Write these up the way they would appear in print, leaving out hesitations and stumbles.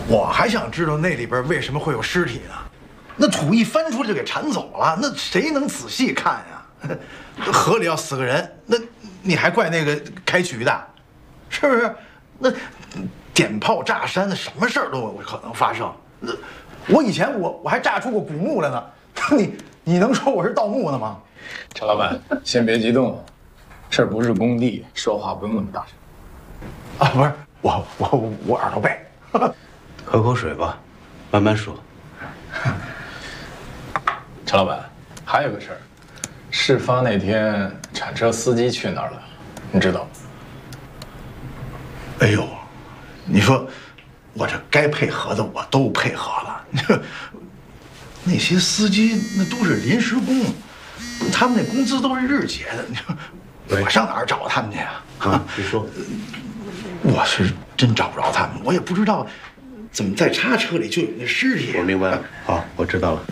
我还想知道那里边为什么会有尸体呢？那土一翻出来就给铲走了，那谁能仔细看呀？河里要死个人，那你还怪那个开渠的，是不是？那点炮炸山，那什么事儿都有可能发生。那我以前我还炸出过古墓来呢，你能说我是盗墓的吗？ 陈老板，先别激动，这不是工地，说话不用那么大声。 啊，不是，我耳朵背。 喝口水吧，慢慢说。 陈老板，还有个事儿，事发那天铲车司机去哪儿了？你知道吗？ 哎呦，你说我这该配合的我都配合了，那些司机那都是临时工，他们那工资都是日结的，我上哪儿找他们去呀？ 啊，你说， 我是真找不着他们，我也不知道怎么在叉车里就有那尸体。 我明白了，好，我知道了。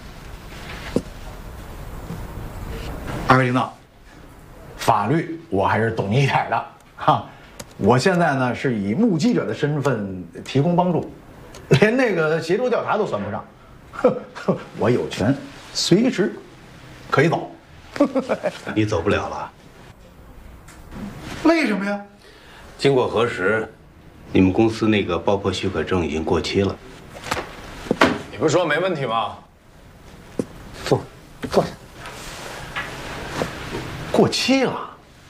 二位领导，法律我还是懂一点的哈。我现在呢是以目击者的身份提供帮助，连那个协助调查都算不上。我有权随时可以走。 你走不了了。 为什么呀？ 经过核实，你们公司那个爆破许可证已经过期了。 你不是说没问题吗？ 坐下。过期了。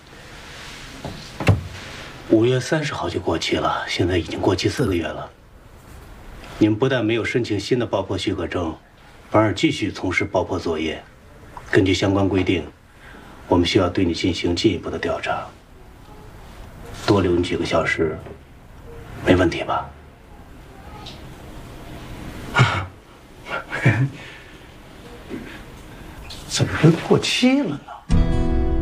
5月30号就过期了，现在已经过期4个月了。你们不但没有申请新的爆破许可证，反而继续从事爆破作业。根据相关规定，我们需要对你进行进一步的调查。多留你几个小时，没问题吧？ 怎么会过期了呢？